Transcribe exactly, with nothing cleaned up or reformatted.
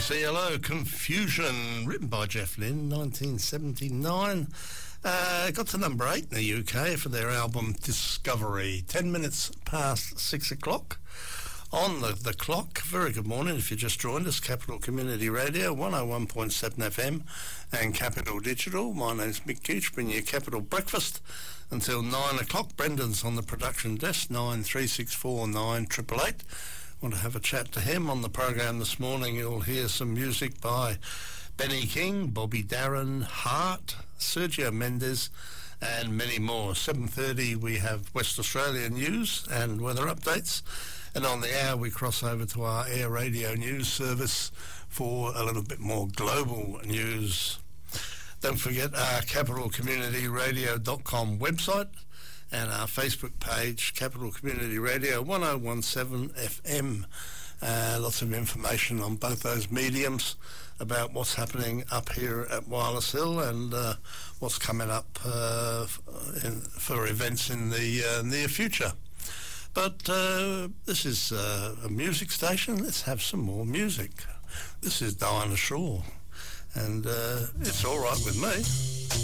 C L O, Confusion, written by Jeff Lynne, nineteen seventy-nine. Uh, got to number eight in the U K for their album Discovery. Ten minutes past six o'clock on the, the clock. Very good morning if you just joined us. Capital Community Radio, one oh one point seven F M and Capital Digital. My name's Mick Gooch, bringing you Capital Breakfast until nine o'clock. Brendan's on the production desk, nine three six four nine eight eight eight. Want to have a chat to him on the program this morning. You'll hear some music by Benny King, Bobby Darin, Hart, Sergio Mendes, and many more. seven thirty we have West Australian news and weather updates, and on the hour we cross over to our Air Radio News service for a little bit more global news. Don't forget our capital community radio dot com website and our Facebook page, Capital Community Radio, one oh one seven F M. Uh, lots of information on both those mediums about what's happening up here at Wireless Hill and uh, what's coming up uh, in, for events in the uh, near future. But uh, this is uh, a music station. Let's have some more music. This is Dinah Shore, and uh, it's all right with me.